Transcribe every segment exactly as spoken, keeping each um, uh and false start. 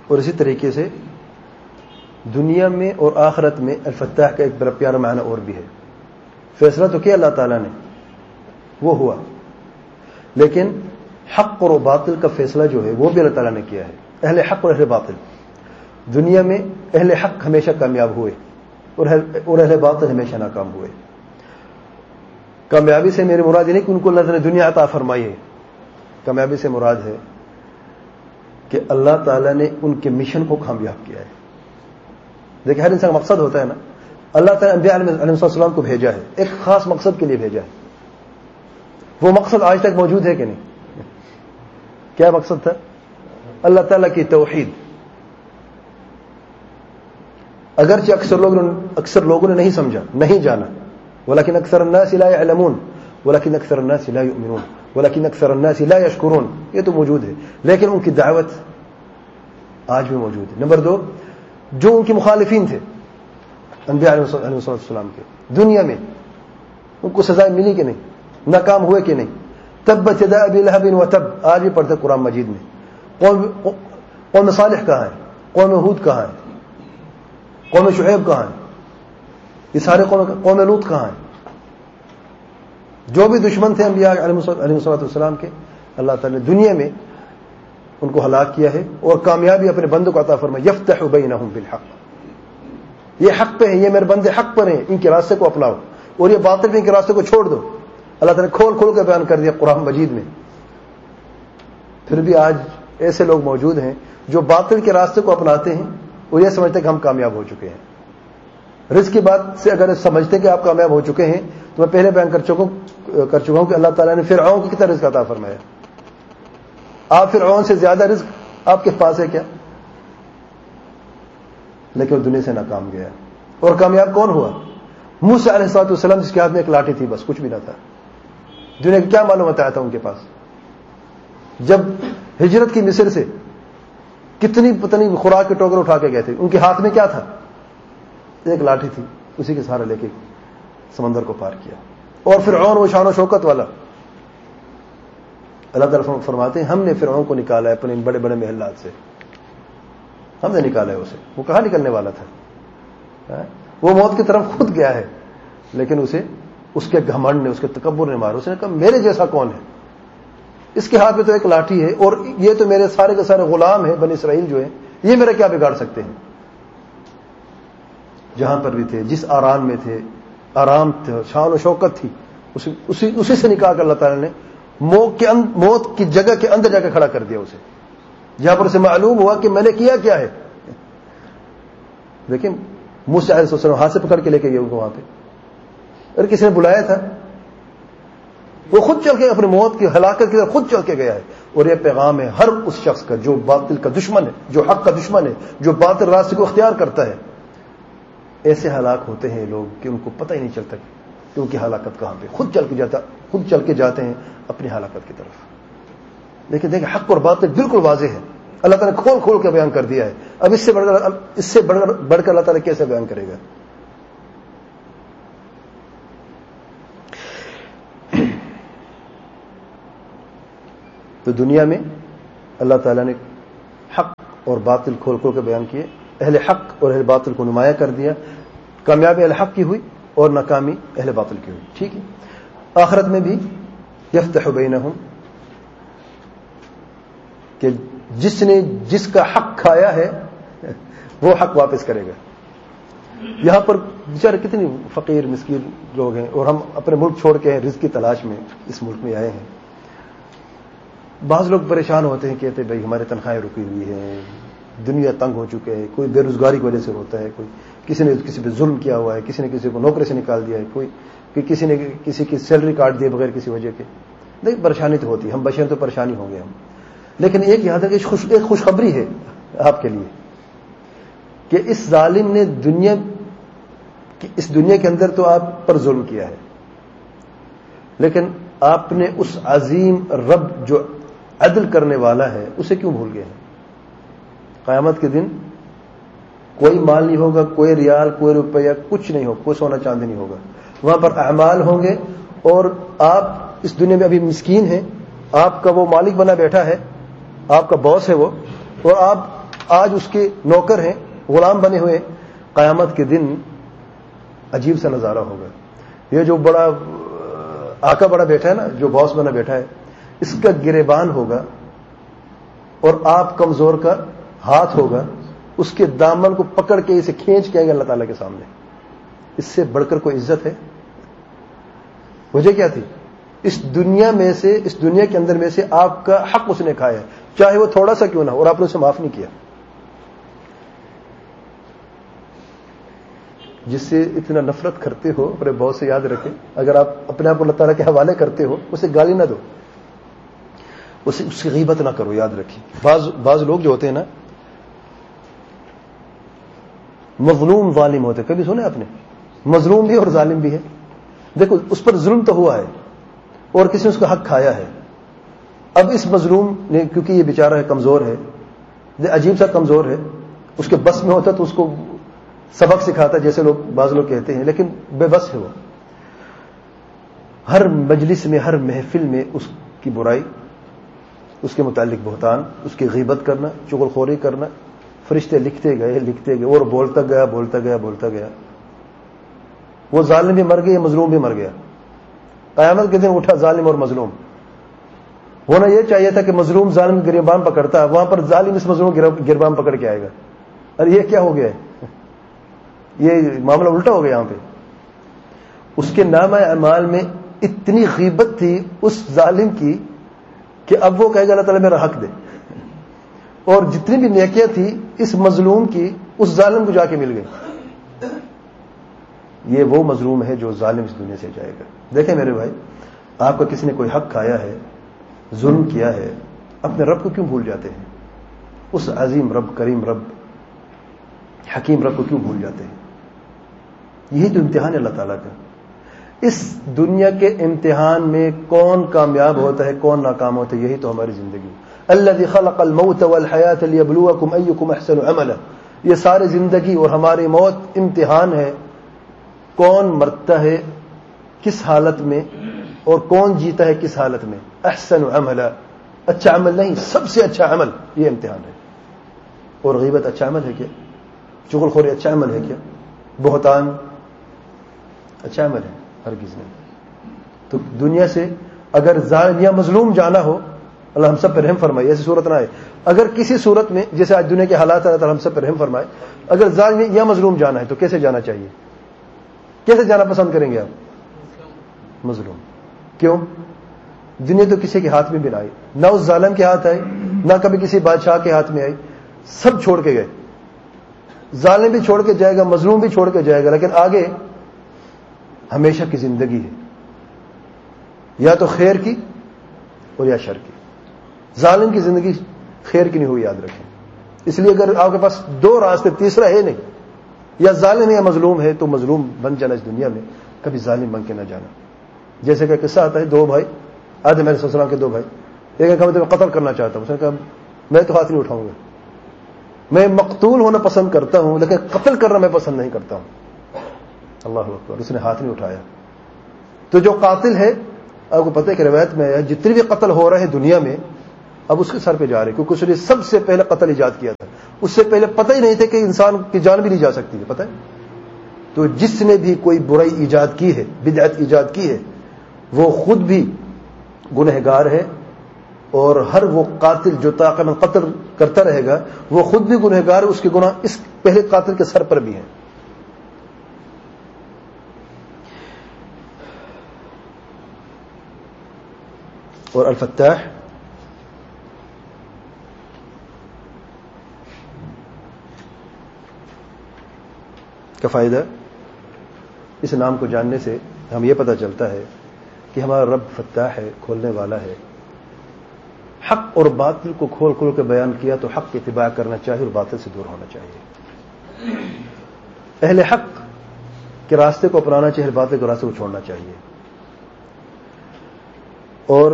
اور اسی طریقے سے دنیا میں اور آخرت میں الفتاح کا ایک بڑا پیارا معنی اور بھی ہے. فیصلہ تو کیا اللہ تعالیٰ نے, وہ ہوا, لیکن حق اور باطل کا فیصلہ جو ہے وہ بھی اللہ تعالیٰ نے کیا ہے. اہل حق اور اہل باطل, دنیا میں اہل حق ہمیشہ کامیاب ہوئے اور اہل باطل ہمیشہ ناکام ہوئے. کامیابی سے میری مراد یہ نہیں کہ ان کو اللہ نے دنیا عطا فرمائی ہے, کامیابی سے مراد ہے کہ اللہ تعالیٰ نے ان کے مشن کو کامیاب کیا ہے. دیکھیں ہر انسان کا مقصد ہوتا ہے نا, اللہ تعالیٰ انبیاء علیہ السلام کو بھیجا ہے, ایک خاص مقصد کے لیے بھیجا ہے. وہ مقصد آج تک موجود ہے کہ نہیں؟ کیا مقصد تھا؟ اللہ تعالیٰ کی توحید. اگرچہ اکثر لوگ اکثر لوگوں نے نہیں سمجھا, نہیں جانا, ولكن اکثر الناس لا يعلمون ولكن اکثر الناس لا يؤمنون ولكن اکثر الناس لا يشكرون, یہ تو موجود ہے, لیکن ان کی دعوت آج بھی موجود ہے. نمبر دو, جو ان کے مخالفین تھے انبیاء علیہ السلام کے, دنیا میں ان کو سزائیں ملی کہ نہیں, ناکام ہوئے کہ نہیں؟ تبت یدا ابی لہب وتب, آج بھی پڑھتے قرآن مجید میں. قوم قوم صالح کہاں ہے, قوم ہود کہاں ہے, قوم شعیب کہاں ہے, یہ سارے قوم قوم لوط کہاں ہیں؟ جو بھی دشمن تھے انبیاء علیہ السلام کے, اللہ تعالی نے دنیا میں ان کو ہلاک کیا ہے اور کامیابی اپنے بندوں کو عطا فرمائی. یفتح بینہم بالحق, یہ حق پہ ہیں, یہ میرے بندے حق پر ہیں, ان کے راستے کو اپناؤ, اور یہ باطل پہ ان کے راستے کو چھوڑ دو. اللہ تعالی نے کھول کھول کے بیان کر دیا قرآن مجید میں. پھر بھی آج ایسے لوگ موجود ہیں جو باطل کے راستے کو اپناتے ہیں اور یہ سمجھتے ہیں کہ ہم کامیاب ہو چکے ہیں. رزق کی بات سے اگر سمجھتے کہ آپ کامیاب ہو چکے ہیں تو میں پہلے بیان کر چکا کر چکا ہوں کہ اللہ تعالیٰ نے فرعون کو کتنا رزق عطا فرمایا. آپ فرعون سے زیادہ رزق آپ کے پاس ہے کیا؟ لیکن وہ دنیا سے ناکام گیا. اور کامیاب کون ہوا؟ موسیٰ علیہ السلام, جس کے ہاتھ میں ایک لاٹھی تھی, بس کچھ بھی نہ تھا. دنیا کی کیا معلومات آیا تھا ان کے پاس؟ جب ہجرت کی مصر سے کتنی پتہ نہیں خوراک کے ٹوکر اٹھا کے گئے تھے, ان کے ہاتھ میں کیا تھا؟ ایک لاٹھی تھی, اسی کے سہارا لے کے سمندر کو پار کیا. اور فرعون وہ شان و شوکت والا, اللہ تعالیٰ فرماتے ہیں ہم نے فرعون کو نکالا ہے اپنے ان بڑے بڑے محلات سے, ہم نے نکالا ہے اسے. وہ کہاں نکلنے والا تھا؟ وہ موت کی طرف خود گیا ہے, لیکن اسے اس کے گھمنڈ نے, اس کے تکبر نے مارا. اس نے کہا میرے جیسا کون ہے, اس کے ہاتھ میں تو ایک لاٹھی ہے اور یہ تو میرے سارے کے سارے غلام ہیں بنی اسرائیل جو ہیں, یہ میرا کیا بگاڑ سکتے ہیں. جہاں پر بھی تھے, جس آرام میں تھے, آرام تھے, شان و شوکت تھی, اسی اسی, اسی سے نکال کر اللہ تعالیٰ نے موت کے موت کی جگہ کے اندر جا کے کھڑا کر دیا اسے, جہاں پر اسے معلوم ہوا کہ میں نے کیا کیا ہے. دیکھیں موسیٰ علیہ السلام ہاتھ سے پکڑ کے لے کے گئے ان کو وہاں پہ, اور کسی نے بلایا تھا, وہ خود چل کے اپنی موت کی ہلاکت کی طرف خود چل کے گیا ہے. اور یہ پیغام ہے ہر اس شخص کا جو باطل کا دشمن ہے, جو حق کا دشمن ہے, جو باطل راستے کو اختیار کرتا ہے. ایسے ہلاک ہوتے ہیں لوگ کہ ان کو پتہ ہی نہیں چلتا کہ ان کی ہلاکت کہاں پہ, خود چل کے جاتا خود چل کے جاتے ہیں اپنی ہلاکت کی طرف. لیکن دیکھیں حق اور باطل بالکل واضح ہے, اللہ تعالیٰ نے کھول کھول کے بیان کر دیا ہے. اب اس سے بڑھ کر اس سے بڑھ کر بڑھ کر اللہ تعالیٰ کیسے بیان کرے گا؟ تو دنیا میں اللہ تعالیٰ نے حق اور باطل کھول کھول کے بیان کیے, اہل حق اور اہل باطل کو نمایاں کر دیا. کامیابی اہل حق کی ہوئی اور ناکامی اہل باطل کی ہوئی. ٹھیک ہے, آخرت میں بھی یفتح بینہم, کہ جس نے جس کا حق کھایا ہے وہ حق واپس کرے گا. یہاں پر بیچارے کتنی فقیر مسکین لوگ ہیں, اور ہم اپنے ملک چھوڑ کے رزق کی تلاش میں اس ملک میں آئے ہیں. بعض لوگ پریشان ہوتے ہیں, کہتے ہیں بھائی ہماری تنخواہیں رکی ہوئی ہیں, دنیا تنگ ہو چکے ہیں, کوئی بے روزگاری کی وجہ سے ہوتا ہے, کوئی کسی نے کسی پہ ظلم کیا ہوا ہے, کسی نے کسی کو نوکری سے نکال دیا ہے, کوئی کسی نے کسی کی سیلری کاٹ دی بغیر کسی وجہ کے. دیکھ پریشانی تو ہوتی ہے, ہم بشر تو پریشانی ہوں گے ہم. لیکن ایک یاد ہے کہ خوش ایک خوشخبری ہے آپ کے لیے کہ اس ظالم نے دنیا اس دنیا کے اندر تو آپ پر ظلم کیا ہے, لیکن آپ نے اس عظیم رب جو عدل کرنے والا ہے اسے کیوں بھول گئے ہیں؟ قیامت کے دن کوئی مال نہیں ہوگا, کوئی ریال, کوئی روپیہ, کچھ نہیں ہوگا, کوئی سونا چاندی نہیں ہوگا. وہاں پر اعمال ہوں گے, اور آپ اس دنیا میں ابھی مسکین ہیں, آپ کا وہ مالک بنا بیٹھا ہے, آپ کا باس ہے وہ, اور آپ آج اس کے نوکر ہیں, غلام بنے ہوئے. قیامت کے دن عجیب سا نظارہ ہوگا. یہ جو بڑا آقا بڑا بیٹھا ہے نا, جو باس بنا بیٹھا ہے, اس کا گریبان ہوگا اور آپ کمزور کا ہاتھ ہوگا, اس کے دامن کو پکڑ کے اسے کھینچ کے آئے گا اللہ تعالیٰ کے سامنے. اس سے بڑھ کر کوئی عزت ہے؟ وجہ کیا تھی؟ اس دنیا میں سے, اس دنیا کے اندر میں سے آپ کا حق اس نے کھایا ہے, چاہے وہ تھوڑا سا کیوں نہ, اور آپ نے اسے معاف نہیں کیا. جس سے اتنا نفرت کرتے ہو اپنے باس سے یاد رکھیں, اگر آپ اپنے آپ کو اللہ تعالیٰ کے حوالے کرتے ہو, اسے گالی نہ دو, اسے اس کی غیبت نہ کرو. یاد رکھیں, بعض بعض لوگ جو ہوتے ہیں نا, مظلوم ظالم ہوتے, کبھی سنے آپ نے؟ مظلوم بھی اور ظالم بھی ہے. دیکھو, اس پر ظلم تو ہوا ہے اور کسی نے اس کا حق کھایا ہے. اب اس مظلوم نے, کیونکہ یہ بیچارہ ہے, کمزور ہے, عجیب سا کمزور ہے, اس کے بس میں ہوتا تو اس کو سبق سکھاتا, جیسے لوگ بعض لوگ کہتے ہیں, لیکن بے بس ہے وہ. ہر مجلس میں, ہر محفل میں اس کی برائی, اس کے متعلق بہتان, اس کی غیبت کرنا, چغل خوری کرنا. فرشتے لکھتے گئے لکھتے گئے اور بولتا گیا بولتا گیا بولتا گیا. وہ ظالم بھی مر گیا, مظلوم بھی مر گیا. قیامت کے دن اٹھا ظالم اور مظلوم. ہونا یہ چاہیے تھا کہ مظلوم ظالم گریبان پکڑتا, وہاں پر ظالم اس مظلوم گریبان پکڑ کے آئے گا. ارے یہ کیا ہو گیا ہے, یہ معاملہ الٹا ہو گیا یہاں پہ. اس کے نامہ اعمال میں اتنی غیبت تھی اس ظالم کی کہ اب وہ کہے گا اللہ تعالیٰ میرا حق دے, اور جتنی بھی نیکیاں تھی اس مظلوم کی اس ظالم کو جا کے مل گئی. یہ وہ مظلوم ہے جو ظالم اس دنیا سے جائے گا. دیکھیں میرے بھائی, آپ کا کسی نے کوئی حق کھایا ہے, ظلم کیا ہے, اپنے رب کو کیوں بھول جاتے ہیں؟ اس عظیم رب, کریم رب, حکیم رب کو کیوں بھول جاتے ہیں؟ یہی تو امتحان ہے اللہ تعالیٰ کا. اس دنیا کے امتحان میں کون کامیاب ہوتا ہے, کون ناکام ہوتا ہے, یہی تو ہماری زندگی. الذی خلق الموت والحیات لیبلوکم ایکم احسن عملا. یہ ساری زندگی اور ہماری موت امتحان ہے. کون مرتا ہے کس حالت میں, اور کون جیتا ہے کس حالت میں. احسن عملا, اچھا عمل نہیں, سب سے اچھا عمل, یہ امتحان ہے. اور غیبت اچھا عمل ہے کیا؟ چغل خوری اچھا عمل ہے کیا؟ بہتان اچھا عمل ہے؟ ہرگز نہیں. تو دنیا سے اگر ظالم یا مظلوم جانا ہو, اللہ ہم سب پر رحم فرمائے, ایسی صورت نہ آئے. اگر کسی صورت میں, جیسے آج دنیا کے حالات ہیں, اللہ ہم سب پر رحم فرمائے, اگر ظالم یا مظلوم جانا ہے تو کیسے جانا چاہیے؟ کیسے جانا پسند کریں گے آپ؟ مظلوم. کیوں؟ دنیا تو کسی کے ہاتھ میں بھی نہ آئی, نہ اس ظالم کے ہاتھ آئی, نہ کبھی کسی بادشاہ کے ہاتھ میں آئی. سب چھوڑ کے گئے. ظالم بھی چھوڑ کے جائے گا, مظلوم بھی چھوڑ کے جائے گا, لیکن آگے ہمیشہ کی زندگی ہے, یا تو خیر کی اور یا شر کی. ظالم کی زندگی خیر کی نہیں ہوئی, یاد رکھیں. اس لیے اگر آپ کے پاس دو راستے, تیسرا ہے نہیں, یا ظالم ہے یا مظلوم ہے, تو مظلوم بن جانا اس دنیا میں, کبھی ظالم بن کے نہ جانا. جیسے کہ قصہ آتا ہے, دو بھائی آدھے, میرے سلسلہ کے دو بھائی, ایک نے کہا میں قتل کرنا چاہتا ہوں. اس نے کہا میں تو ہاتھ نہیں اٹھاؤں گا, میں مقتول ہونا پسند کرتا ہوں لیکن قتل کرنا میں پسند نہیں کرتا ہوں. اللہ اکبر. اس نے ہاتھ نہیں اٹھایا. تو جو قاتل ہے, آپ کو پتہ ہے کہ روایت میں ہے, جتنے بھی قتل ہو رہے ہیں دنیا میں اب اس کے سر پہ جا رہے, کیونکہ اس نے سب سے پہلے قتل ایجاد کیا تھا. اس سے پہلے پتہ ہی نہیں تھا کہ انسان کی جان بھی لی جا سکتی ہے, پتہ ہے. تو جس نے بھی کوئی برائی ایجاد کی ہے, بدعت ایجاد کی ہے, وہ خود بھی گنہگار ہے, اور ہر وہ قاتل جو طاقت قتل کرتا رہے گا وہ خود بھی گنہگار ہے. اس کے گناہ اس پہلے قاتل کے سر پر بھی ہیں. اور الفتاح کا فائدہ, اس نام کو جاننے سے ہم یہ پتہ چلتا ہے کہ ہمارا رب فتاح ہے, کھولنے والا ہے. حق اور باطل کو کھول کھول کے بیان کیا تو حق کی اتباع کرنا چاہیے اور باطل سے دور ہونا چاہیے. اہل حق کے راستے کو اپنانا چاہیے, باطل کے راستے کو چھوڑنا چاہیے. اور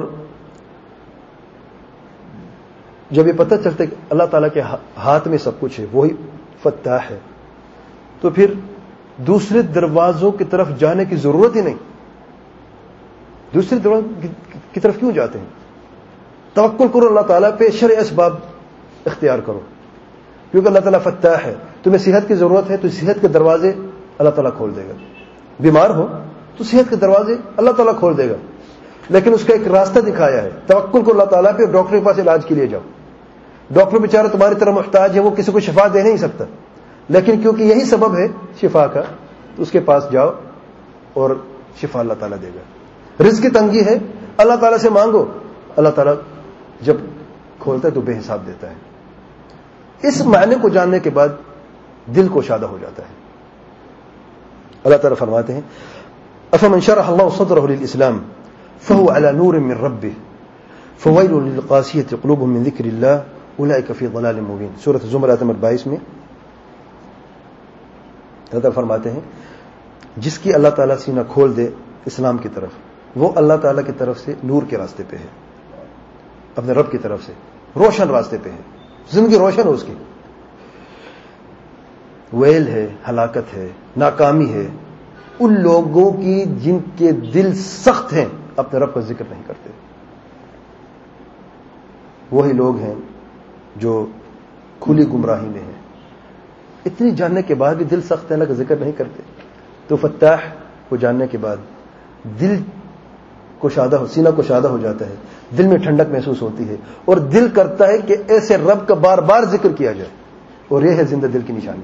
جب یہ پتہ چلتا ہے کہ اللہ تعالیٰ کے ہاتھ میں سب کچھ ہے, وہی فتاح ہے, تو پھر دوسرے دروازوں کی طرف جانے کی ضرورت ہی نہیں. دوسرے دروازوں کی طرف کیوں جاتے ہیں؟ توکل کرو اللہ تعالیٰ پہ, شرع اسباب اختیار کرو. کیونکہ اللہ تعالیٰ فتاح ہے. تمہیں صحت کی ضرورت ہے تو صحت کے دروازے اللہ تعالیٰ کھول دے گا. بیمار ہو تو صحت کے دروازے اللہ تعالیٰ کھول دے گا, لیکن اس کا ایک راستہ دکھایا ہے. توکل کو اللہ تعالیٰ پہ, ڈاکٹر کے پاس علاج کے لیے جاؤ. ڈاکٹر بیچارہ تمہاری طرح محتاج ہے, وہ کسی کو شفا دے نہیں سکتا, لیکن کیونکہ یہی سبب ہے شفا کا تو اس کے پاس جاؤ اور شفا اللہ تعالیٰ دے گا. رزق کی تنگی ہے, اللہ تعالیٰ سے مانگو, اللہ تعالیٰ جب کھولتا ہے تو بے حساب دیتا ہے. اس معنی کو جاننے کے بعد دل کو شادہ ہو جاتا ہے. اللہ تعالیٰ فرماتے ہیں افمن شرح اللہ صدرہ للاسلام فهو على نور من ربه فويل للقاسية قلوبهم من ذكر الله اولئك في ضلال مبين. سورۃ الزمر آیت نمبر بائیس میں اللہ تعالیٰ فرماتے ہیں جس کی اللہ تعالیٰ سینہ کھول دے اسلام کی طرف, وہ اللہ تعالیٰ کی طرف سے نور کے راستے پہ ہے, اپنے رب کی طرف سے روشن راستے پہ ہے, زندگی روشن ہے اس کی. ویل ہے, ہلاکت ہے, ناکامی ہے ان لوگوں کی جن کے دل سخت ہیں, اپنے رب کا ذکر نہیں کرتے. وہی لوگ ہیں جو کھلی گمراہی میں ہیں, اتنی جاننے کے بعد بھی دل سخت ہے, اللہ کا ذکر نہیں کرتے. تو فتاح کو جاننے کے بعد دل کو شادہ, سینہ کو شادہ ہو جاتا ہے, دل میں ٹھنڈک محسوس ہوتی ہے اور دل کرتا ہے کہ ایسے رب کا بار بار ذکر کیا جائے, اور یہ ہے زندہ دل کی نشانی.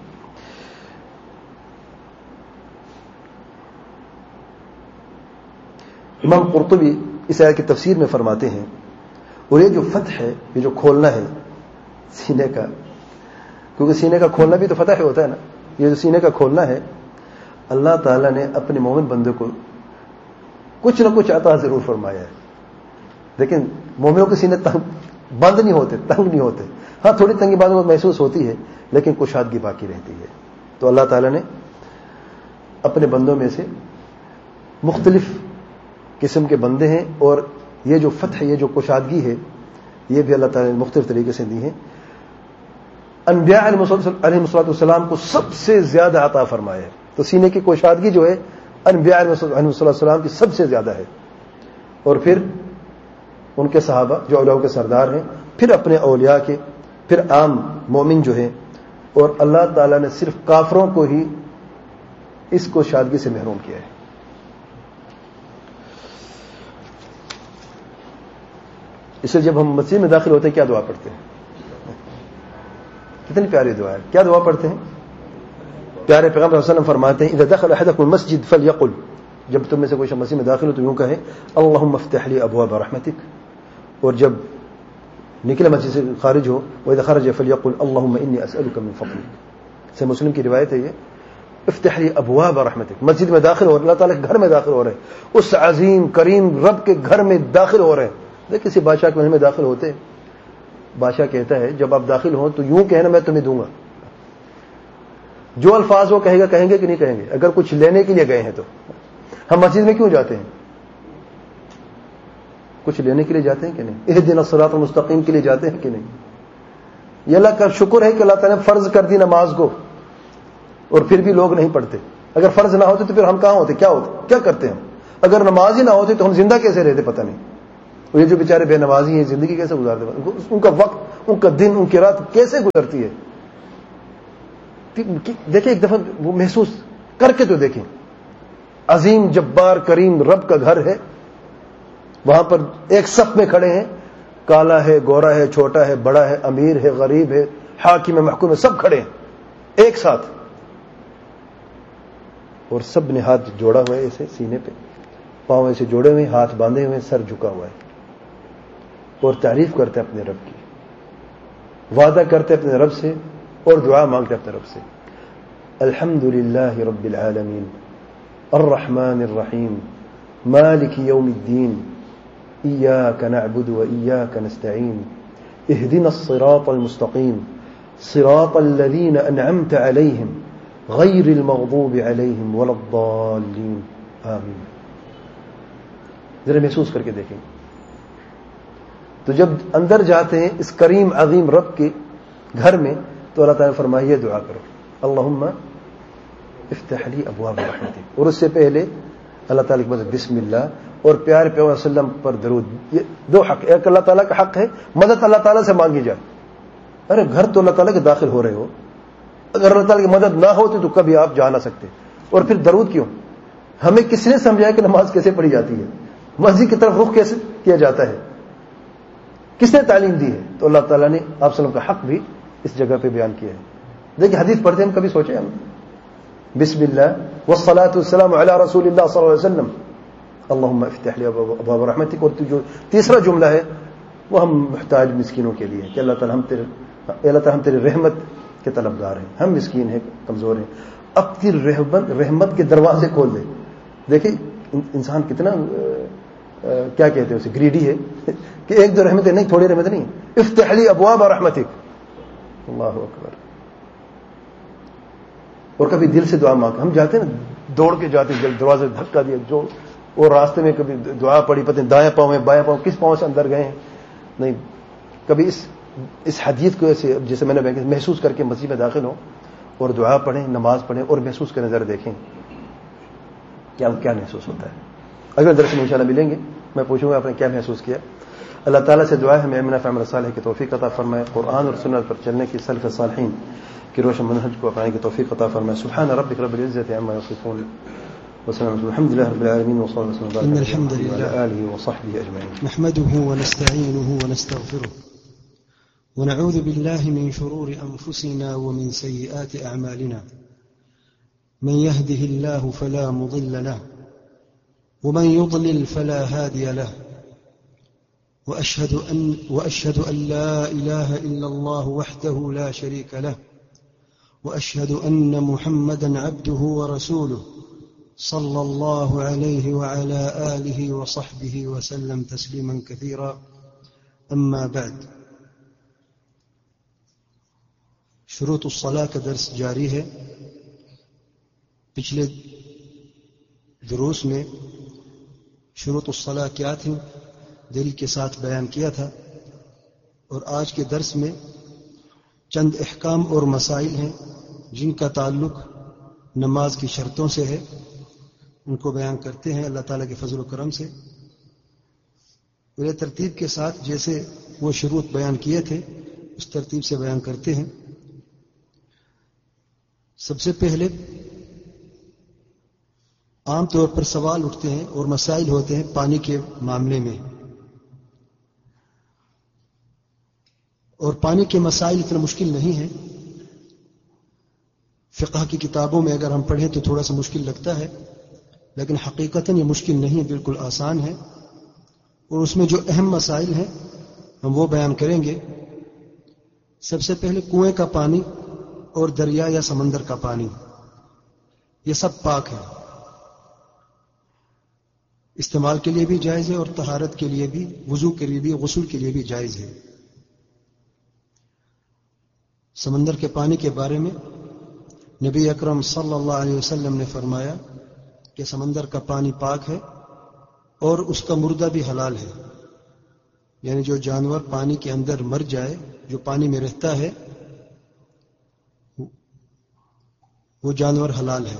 امام قرطبی اس آیت کی تفسیر میں فرماتے ہیں اور یہ جو فتح ہے, یہ جو کھولنا ہے سینے کا, کیونکہ سینے کا کھولنا بھی تو فتح ہوتا ہے نا, یہ جو سینے کا کھولنا ہے اللہ تعالیٰ نے اپنے مومن بندے کو کچھ نہ کچھ عطا ضرور فرمایا ہے. لیکن مومنوں کے سینے تنگ بند نہیں ہوتے, تنگ نہیں ہوتے. ہاں تھوڑی تنگی بعد میں محسوس ہوتی ہے لیکن کشادگی باقی رہتی ہے. تو اللہ تعالیٰ نے اپنے بندوں میں سے مختلف قسم کے بندے ہیں, اور یہ جو فتح, یہ جو کشادگی ہے, یہ بھی اللہ تعالیٰ نے مختلف طریقے سے دی ہے. انبیاء علیہ السلام کو سب سے زیادہ عطا فرمایا ہے, تو سینے کی کشادگی جو ہے انبیاء علیہ السلام کی سب سے زیادہ ہے, اور پھر ان کے صحابہ جو اولیاء کے سردار ہیں, پھر اپنے اولیاء کے, پھر عام مومن جو ہیں, اور اللہ تعالیٰ نے صرف کافروں کو ہی اس کشادگی سے محروم کیا ہے. اس لیے جب ہم مسجد میں داخل ہوتے ہیں کیا دعا پڑھتے ہیں؟ کتنی پیاری دعا ہے. کیا دعا پڑھتے ہیں؟ پیارے پیغمبر صلی اللہ علیہ وسلم فرماتے ہیں اذا دخل احدكم المسجد فليقل, جب تم میں سے کوئی مسجد میں داخل ہو تو یوں کہے اللهم افتح لي ابواب رحمتك, اور جب نکلے مسجد سے خارج ہو واذا خرج فليقل اللهم اني اسالك من فضلك. سے مسلم کی روایت ہے یہ افتح لي ابواب رحمتك. مسجد میں داخل ہو, اللہ تعالیٰ کے گھر میں داخل ہو رہے ہیں, اس عظیم کریم رب کے گھر میں داخل ہو رہے ہیں. دیکھ کسی بادشاہ کے محل میں داخل ہوتے, بادشاہ کہتا ہے جب آپ داخل ہوں تو یوں کہنا میں تمہیں دوں گا. جو الفاظ وہ کہے گا کہیں گے کہ نہیں کہیں گے, اگر کچھ لینے کے لیے گئے ہیں تو. ہم مسجد میں کیوں جاتے ہیں؟ کچھ لینے کے لیے جاتے ہیں کہ نہیں؟ اہدنا الصراط المستقیم کے لیے جاتے ہیں کہ نہیں؟ یہ اللہ کا شکر ہے کہ اللہ تعالیٰ نے فرض کر دی نماز کو, اور پھر بھی لوگ نہیں پڑھتے. اگر فرض نہ ہوتے تو پھر ہم کہاں ہوتے, کیا ہوتے, کیا کرتے ہم؟ اگر نماز ہی نہ ہوتی تو ہم زندہ کیسے رہتے پتہ نہیں. اور یہ جو بیچارے بے نمازی ہیں زندگی کیسے گزارتے, ان کا وقت, ان کا دن, ان کی رات کیسے گزرتی ہے. دیکھیں ایک دفعہ وہ محسوس کر کے تو دیکھیں, عظیم جبار کریم رب کا گھر ہے, وہاں پر ایک صف میں کھڑے ہیں, کالا ہے, گورا ہے, چھوٹا ہے, بڑا ہے, امیر ہے, غریب ہے, حاکم ہے, محکوم ہے, سب کھڑے ہیں ایک ساتھ, اور سب نے ہاتھ جوڑا ہوا ہے ایسے سینے پہ, پاؤں ایسے جوڑے ہوئے, ہاتھ باندھے ہوئے, سر جھکا ہوا ہے, اور تعریف کرتے اپنے رب کی, وعدہ کرتے اپنے رب سے, اور دعا مانگتے اپنے رب سے. الحمد للہ رب العالمین الرحمن الرحیم مالک یوم الدین ایاک نعبد و ایاک نستعین اہدنا الصراط المستقیم صراط الذین انعمت علیہم غیر المغضوب علیہم ولا الضالین آمین. ذرا محسوس کر کے دیکھیں. تو جب اندر جاتے ہیں اس کریم عظیم رب کے گھر میں تو اللہ تعالیٰ فرمائے یہ دعا کرو اللہم افتح لی ابواب رحمتک, اور اس سے پہلے اللہ تعالیٰ کے بعد بسم اللہ اور پیارے پیغمبر صلی اللہ علیہ وسلم پر درود. یہ دو حق, ایک اللہ تعالیٰ کا حق ہے مدد اللہ تعالیٰ سے مانگی جائے, ارے گھر تو اللہ تعالیٰ کے داخل ہو رہے ہو, اگر اللہ تعالیٰ کی مدد نہ ہوتی تو کبھی آپ جا نہ سکتے. اور پھر درود کیوں؟ ہمیں کس نے سمجھایا کہ نماز کیسے پڑھی جاتی ہے, مسجد کی طرف رخ کیسے کیا جاتا ہے, کس نے تعلیم دی ہے؟ تو اللہ تعالیٰ نے آپ صلی اللہ علیہ وسلم کا حق بھی اس جگہ پہ بیان کیا ہے. دیکھیں حدیث پڑھتے ہم کبھی سوچے ہم بسم اللہ والصلاۃ والسلام علی رسول اللہ صلی اللہ علیہ وسلم اللہم افتح لی ابواب رحمتک, اور جو تیسرا جملہ ہے وہ ہم محتاج مسکینوں کے لیے کہ اللہ تعالیٰ ہم تیرے اللہ تعالیٰ ہم تیری رحمت کے طلبگار ہیں, ہم مسکین ہیں, کمزور ہیں, اب تیری رحمت رحمت کے دروازے کھول دے. دیکھیں انسان کتنا کیا کہتے ہیں اسے, گریڈی ہے کہ ایک دو رحمتیں نہیں, تھوڑی رحمتیں نہیں, افتح لی ابواب رحمتک. اللہ اکبر. اور کبھی دل سے دعا مانگ, ہم جاتے ہیں نا دوڑ کے جاتے ہیں, دروازے دھکا دیا جو, اور راستے میں کبھی دعا پڑی, پتہ نہیں دائیں پاؤں میں بائیں پاؤں کس پاؤں سے اندر گئے ہیں. نہیں, کبھی اس اس حدیث کو ایسے جیسے میں نے محسوس کر کے مسجد میں داخل ہوں اور دعا پڑھیں, نماز پڑھیں اور محسوس کریں, ذرا دیکھیں کیا کیا محسوس ہوتا ہے. اگلے درس میں انشاءاللہ ملیں گے, میں پوچھوں گا آپ نے کیا محسوس کیا. اللہ تعالیٰ سے دعا ہے ہمیں امن فعمل صالح کی توفیق عطا فرمائے, قرآن اور سنت پر چلنے کی, سلف صالحین کی روشن منہج کو اپنانے کی توفیق عطا فرمائے. سبحان ربک رب العزة عما يصفون وسلام الحمد لله رب العالمين وصلى الله وسلم إن الحمد لله وعلى آله وصحبه أجمعين نحمده ونستعينه ونستغفره ونعوذ بالله من شرور أنفسنا ومن سيئات أعمالنا, من يهده الله فلا مضل له ومن يضلل فلا هادي له, وأشهد أن, وأشهد أن لا إله إلا الله وحده لا شريك له, وأشهد أن محمدا عبده ورسوله صلى الله عليه وعلى آله وصحبه وسلم تسليما كثيرا. أما بعد, شروط الصلاة کا درس جاری ہے. پچھلے دروس میں شروط الصلاة کیا تھی دل کے ساتھ بیان کیا تھا, اور آج کے درس میں چند احکام اور مسائل ہیں جن کا تعلق نماز کی شرطوں سے ہے, ان کو بیان کرتے ہیں اللہ تعالیٰ کے فضل و کرم سے. پورے ترتیب کے ساتھ جیسے وہ شروط بیان کیے تھے اس ترتیب سے بیان کرتے ہیں. سب سے پہلے عام طور پر سوال اٹھتے ہیں اور مسائل ہوتے ہیں پانی کے معاملے میں, اور پانی کے مسائل اتنا مشکل نہیں ہیں. فقہ کی کتابوں میں اگر ہم پڑھیں تو تھوڑا سا مشکل لگتا ہے, لیکن حقیقتاً یہ مشکل نہیں ہے, بالکل آسان ہے. اور اس میں جو اہم مسائل ہیں ہم وہ بیان کریں گے. سب سے پہلے کنویں کا پانی اور دریا یا سمندر کا پانی, یہ سب پاک ہے, استعمال کے لیے بھی جائز ہے اور طہارت کے لیے بھی, وضو کے لیے بھی, غسل کے لیے بھی جائز ہے. سمندر کے پانی کے بارے میں نبی اکرم صلی اللہ علیہ وسلم نے فرمایا کہ سمندر کا پانی پاک ہے اور اس کا مردہ بھی حلال ہے, یعنی جو جانور پانی کے اندر مر جائے, جو پانی میں رہتا ہے, وہ جانور حلال ہے.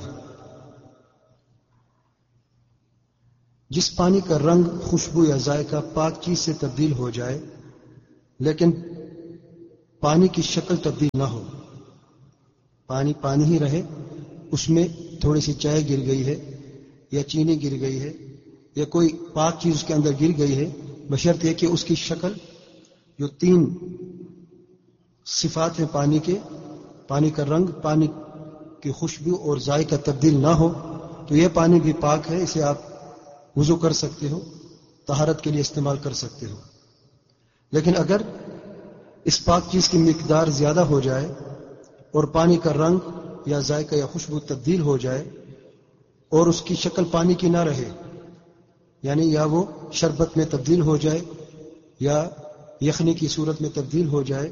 جس پانی کا رنگ, خوشبو یا ذائقہ پاک چیز سے تبدیل ہو جائے لیکن پانی کی شکل تبدیل نہ ہو, پانی پانی ہی رہے, اس میں تھوڑی سی چائے گر گئی ہے یا چینی گر گئی ہے یا کوئی پاک چیز اس کے اندر گر گئی ہے, بشرط یہ کہ اس کی شکل, جو تین صفات ہیں پانی کے, پانی کا رنگ, پانی کی خوشبو اور ذائقہ تبدیل نہ ہو, تو یہ پانی بھی پاک ہے, اسے آپ وضو کر سکتے ہو, طہارت کے لیے استعمال کر سکتے ہو. لیکن اگر اس پاک چیز کی مقدار زیادہ ہو جائے اور پانی کا رنگ یا ذائقہ یا خوشبو تبدیل ہو جائے اور اس کی شکل پانی کی نہ رہے, یعنی یا وہ شربت میں تبدیل ہو جائے یا یخنی کی صورت میں تبدیل ہو جائے,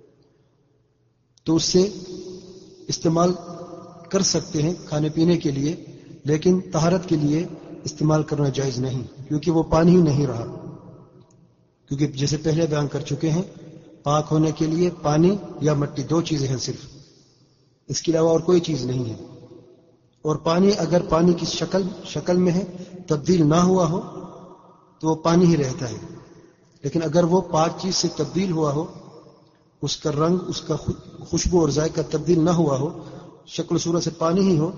تو اس سے استعمال کر سکتے ہیں کھانے پینے کے لیے, لیکن طہارت کے لیے استعمال کرنا جائز نہیں, کیونکہ وہ پانی ہی نہیں رہا. کیونکہ جیسے پہلے بیان کر چکے ہیں, پاک ہونے کے لیے پانی یا مٹی دو چیزیں ہیں صرف, اس کے علاوہ اور کوئی چیز نہیں ہے. اور پانی اگر پانی کی شکل شکل میں ہے, تبدیل نہ ہوا ہو, تو وہ پانی ہی رہتا ہے. لیکن اگر وہ پاک چیز سے تبدیل ہوا ہو, اس کا رنگ، اس کا خوشبو اور ذائقہ تبدیل نہ ہوا ہو، شکل صورت سے پانی ہی ہو،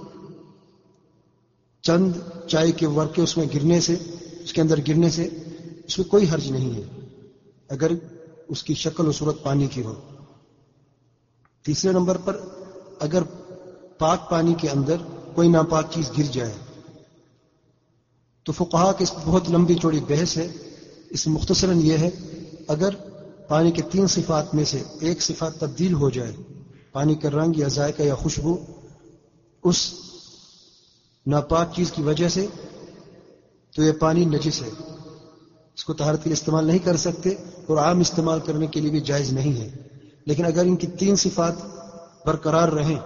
چند چائے کے ورقے اس میں گرنے سے، اس کے اندر گرنے سے اس میں کوئی حرج نہیں ہے اگر اس کی شکل و صورت پانی کی ہو۔ تیسرے نمبر پر اگر پاک پانی کے اندر کوئی ناپاک چیز گر جائے تو فقہا کی اس بہت لمبی چوڑی بحث ہے۔ اس مختصراً یہ ہے، اگر پانی کے تین صفات میں سے ایک صفات تبدیل ہو جائے، پانی کا رنگ یا ذائقہ یا خوشبو، اس ناپاک چیز کی وجہ سے، تو یہ پانی نجس ہے، اس کو طہارت کے لیے استعمال نہیں کر سکتے اور عام استعمال کرنے کے لیے بھی جائز نہیں ہے۔ لیکن اگر ان کی تین صفات برقرار رہیں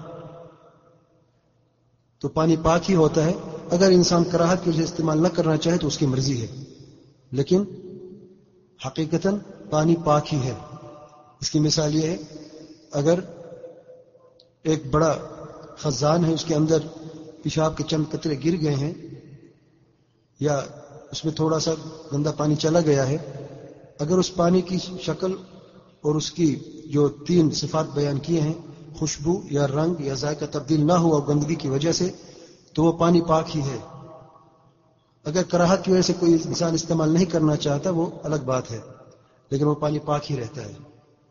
تو پانی پاک ہی ہوتا ہے۔ اگر انسان کراہت کی وجہ سے استعمال نہ کرنا چاہے تو اس کی مرضی ہے، لیکن حقیقتاً پانی پاک ہی ہے۔ اس کی مثال یہ ہے، اگر ایک بڑا خزان ہے، اس کے اندر پیشاب کے چند قطرے گر گئے ہیں یا اس میں تھوڑا سا گندا پانی چلا گیا ہے، اگر اس پانی کی شکل اور اس کی جو تین صفات بیان کیے ہیں، خوشبو یا رنگ یا ذائقہ تبدیل نہ ہوا گندگی کی وجہ سے، تو وہ پانی پاک ہی ہے۔ اگر کراہت کی وجہ سے کوئی انسان استعمال نہیں کرنا چاہتا وہ الگ بات ہے، لیکن وہ پانی پاک ہی رہتا ہے۔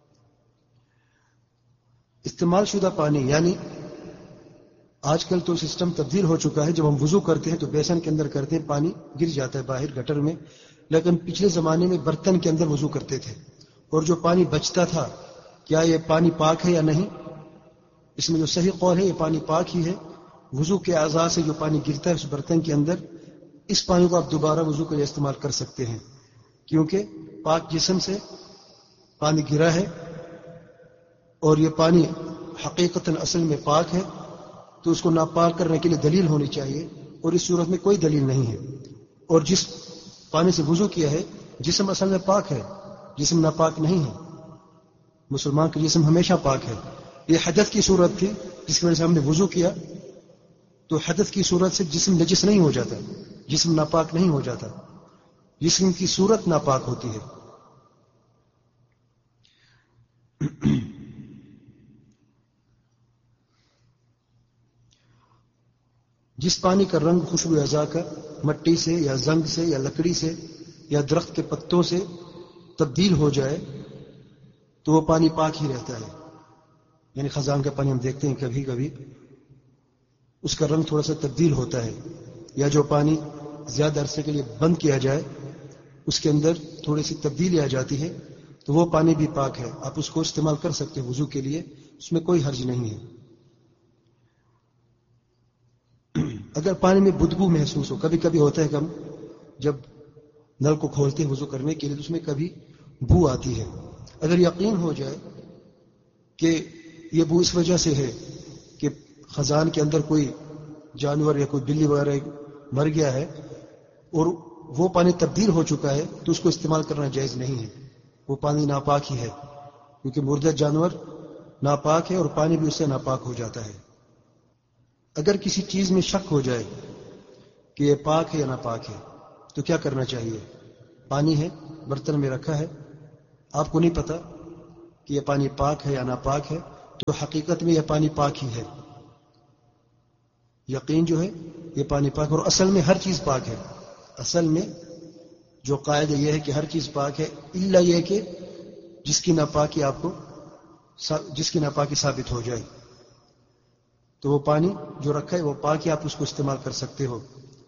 استعمال شدہ پانی، یعنی آج کل تو سسٹم تبدیل ہو چکا ہے، جب ہم وضو کرتے ہیں تو بیسن کے اندر کرتے ہیں، پانی گر جاتا ہے باہر گٹر میں، لیکن پچھلے زمانے میں برتن کے اندر وضو کرتے تھے، اور جو پانی بچتا تھا کیا یہ پانی پاک ہے یا نہیں؟ اس میں جو صحیح قول ہے یہ پانی پاک ہی ہے۔ وضو کے اعضاء سے جو پانی گرتا ہے اس برتن کے اندر، اس پانی کو آپ دوبارہ وضو کے لیے استعمال کر سکتے ہیں، کیونکہ پاک جسم سے پانی گرا ہے اور یہ پانی حقیقتاً اصل میں پاک ہے، تو اس کو ناپاک کرنے کے لیے دلیل ہونی چاہیے، اور اس صورت میں کوئی دلیل نہیں ہے۔ اور جس پانی سے وضو کیا ہے جسم اصل میں پاک ہے، جسم ناپاک نہیں ہے۔ مسلمان کا جسم ہمیشہ پاک ہے۔ یہ حدث کی صورت تھی جس کی وجہ سے ہم نے وضو کیا، تو حدث کی صورت سے جسم نجس نہیں ہو جاتا، جسم ناپاک نہیں ہو جاتا، جسم کی صورت ناپاک ہوتی ہے۔ جس پانی کا رنگ، خوشبو یا ذائقہ مٹی سے یا زنگ سے یا لکڑی سے یا درخت کے پتوں سے تبدیل ہو جائے تو وہ پانی پاک ہی رہتا ہے۔ یعنی خزان کا پانی ہم دیکھتے ہیں کبھی کبھی اس کا رنگ تھوڑا سا تبدیل ہوتا ہے، یا جو پانی زیادہ عرصے کے لیے بند کیا جائے اس کے اندر تھوڑی سی تبدیلی آ جاتی ہے، تو وہ پانی بھی پاک ہے، آپ اس کو استعمال کر سکتے ہیں وضو کے لیے، اس میں کوئی حرج نہیں ہے۔ اگر پانی میں بدبو محسوس ہو، کبھی کبھی ہوتا ہے کہ ہم جب نل کو کھولتے ہیں وضو کرنے کے لیے تو اس میں کبھی بو آتی ہے، اگر یقین ہو جائے کہ یہ بو اس وجہ سے ہے کہ خزان کے اندر کوئی جانور یا کوئی بلی وغیرہ مر گیا ہے اور وہ پانی تبدیل ہو چکا ہے، تو اس کو استعمال کرنا جائز نہیں ہے، وہ پانی ناپاک ہی ہے، کیونکہ مردہ جانور ناپاک ہے اور پانی بھی اس سے ناپاک ہو جاتا ہے۔ اگر کسی چیز میں شک ہو جائے کہ یہ پاک ہے یا ناپاک ہے تو کیا کرنا چاہیے؟ پانی ہے، برتن میں رکھا ہے، آپ کو نہیں پتا کہ یہ پانی پاک ہے یا ناپاک ہے، تو حقیقت میں یہ پانی پاک ہی ہے۔ یقین جو ہے یہ پانی پاک، اور اصل میں ہر چیز پاک ہے۔ اصل میں جو قاعدہ یہ ہے کہ ہر چیز پاک ہے، الا یہ کہ جس کی ناپاکی آپ کو جس کی ناپاکی ثابت ہو جائے، تو وہ پانی جو رکھا ہے وہ پاک ہے، آپ اس کو استعمال کر سکتے ہو۔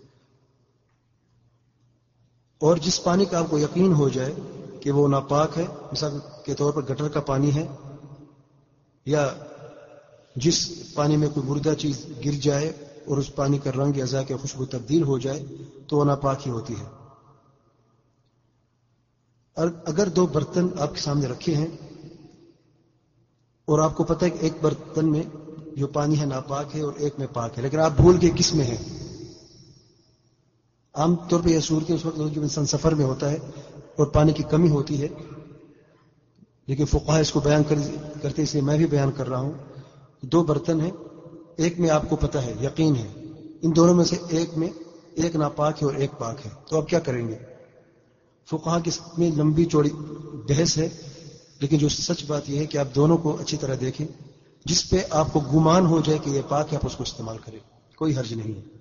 اور جس پانی کا آپ کو یقین ہو جائے کہ وہ ناپاک ہے، مثال کے طور پر گٹر کا پانی ہے، یا جس پانی میں کوئی مردہ چیز گر جائے اور اس پانی کا رنگ یا ذائقہ خوشبو تبدیل ہو جائے تو وہ ناپاک ہی ہوتی ہے۔ اور اگر دو برتن آپ کے سامنے رکھے ہیں اور آپ کو پتہ ہے کہ ایک برتن میں جو پانی ہے ناپاک ہے اور ایک میں پاک ہے، لیکن آپ بھول گئے کس میں ہے۔ عام طور پہ یہ صورت اس وقت جب انسان سفر میں ہوتا ہے اور پانی کی کمی ہوتی ہے، لیکن فقہا اس کو بیان کرتے اس لیے میں بھی بیان کر رہا ہوں۔ دو برتن ہیں، ایک میں آپ کو پتہ ہے، یقین ہے، ان دونوں میں سے ایک میں ایک ناپاک ہے اور ایک پاک ہے، تو آپ کیا کریں گے؟ فقہا کی اس میں لمبی چوڑی بحث ہے، لیکن جو سچ بات یہ ہے کہ آپ دونوں کو اچھی طرح دیکھیں، جس پہ آپ کو گمان ہو جائے کہ یہ پاک ہے آپ اس کو استعمال کریں، کوئی حرج نہیں ہے.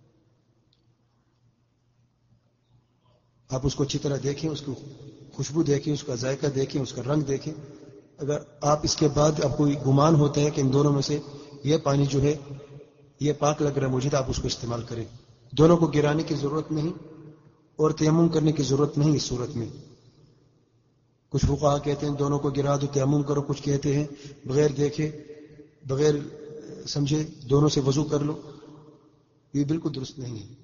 آپ اس کو اچھی طرح دیکھیں، اس کو خوشبو دیکھیں، اس کا ذائقہ دیکھیں، اس کا رنگ دیکھیں. اگر آپ اس کے بعد آپ کو گمان ہوتا ہے کہ ان دونوں میں سے یہ پانی جو ہے یہ پاک لگ رہا ہے مجھے، تو آپ اس کو استعمال کریں. دونوں کو گرانے کی ضرورت نہیں اور تیمم کرنے کی ضرورت نہیں اس صورت میں. کچھ فقہا کہتے ہیں دونوں کو گرا دو تیمم کرو، کچھ کہتے ہیں بغیر دیکھے بغیر سمجھے دونوں سے وضو کر لو. یہ بالکل درست نہیں ہے.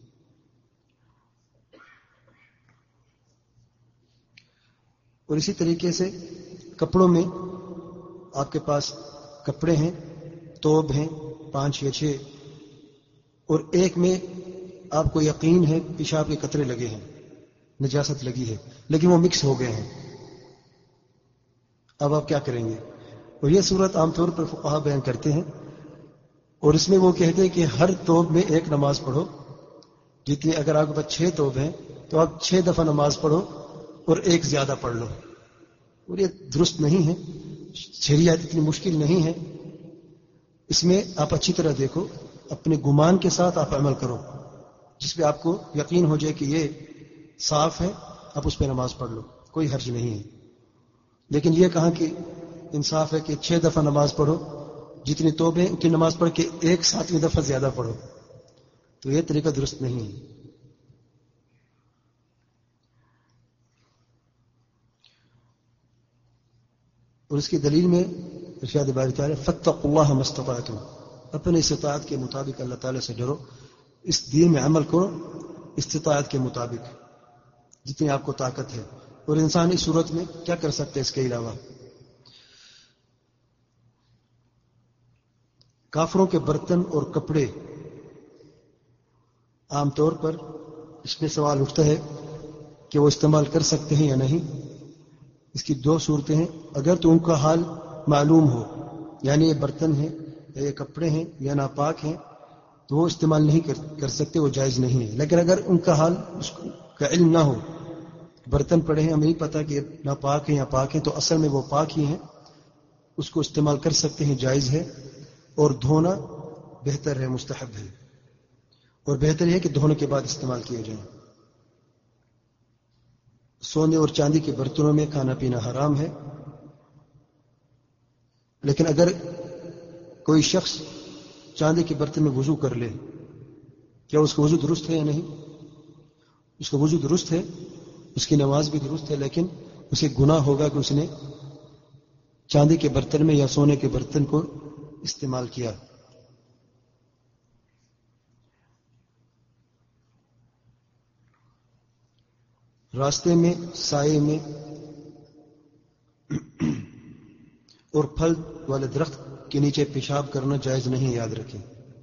اور اسی طریقے سے کپڑوں میں آپ کے پاس کپڑے ہیں، توب ہیں پانچ یا چھ، اور ایک میں آپ کو یقین ہے پیشاب کے قطرے لگے ہیں، نجاست لگی ہے، لیکن وہ مکس ہو گئے ہیں. اب آپ کیا کریں گے؟ اور یہ صورت عام طور پر فقہا بیان کرتے ہیں، اور اس میں وہ کہتے ہیں کہ ہر توب میں ایک نماز پڑھو. جتنی اگر آپ کے پاس چھ توب ہیں تو آپ چھ دفعہ نماز پڑھو اور ایک زیادہ پڑھ لو. اور یہ درست نہیں ہے، شریعت اتنی مشکل نہیں ہے. اس میں آپ اچھی طرح دیکھو، اپنے گمان کے ساتھ آپ عمل کرو، جس پہ آپ کو یقین ہو جائے کہ یہ صاف ہے، آپ اس پہ نماز پڑھ لو، کوئی حرج نہیں ہے. لیکن یہ کہاں کہ انصاف ہے کہ چھ دفعہ نماز پڑھو، جتنی توبیں اتنی نماز پڑھ کے ایک ساتویں دفعہ زیادہ پڑھو، تو یہ طریقہ درست نہیں ہے. اور اس کی دلیل میں ارشاد باری تعالیٰ فاتقوا اللہ ما استطعتم، اپنے استطاعت کے مطابق اللہ تعالیٰ سے ڈرو، اس دین میں عمل کرو استطاعت کے مطابق جتنی آپ کو طاقت ہے. اور انسان اس صورت میں کیا کر سکتے ہیں اس کے علاوہ؟ کافروں کے برتن اور کپڑے عام طور پر اس میں سوال اٹھتا ہے کہ وہ استعمال کر سکتے ہیں یا نہیں. اس کی دو صورتیں ہیں. اگر تو ان کا حال معلوم ہو، یعنی یہ برتن ہیں یا یہ کپڑے ہیں یا ناپاک ہیں، تو وہ استعمال نہیں کر سکتے، وہ جائز نہیں ہے. لیکن اگر ان کا حال اس کا علم نہ ہو، برتن پڑے ہیں ہمیں نہیں پتا کہ ناپاک ہیں یا پاک ہیں، تو اصل میں وہ پاک ہی ہیں، اس کو استعمال کر سکتے ہیں، جائز ہے. اور دھونا بہتر ہے، مستحب ہے، اور بہتر یہ ہے کہ دھونے کے بعد استعمال کیے جائیں. سونے اور چاندی کے برتنوں میں کھانا پینا حرام ہے. لیکن اگر کوئی شخص چاندی کے برتن میں وضو کر لے، کیا اس کا وضو درست ہے یا نہیں؟ اس کا وضو درست ہے، اس کی نماز بھی درست ہے، لیکن اسے گناہ ہوگا کہ اس نے چاندی کے برتن میں یا سونے کے برتن کو استعمال کیا. راستے میں، سائے میں اور پھل والے درخت کے نیچے پیشاب کرنا جائز نہیں، یاد رکھیں.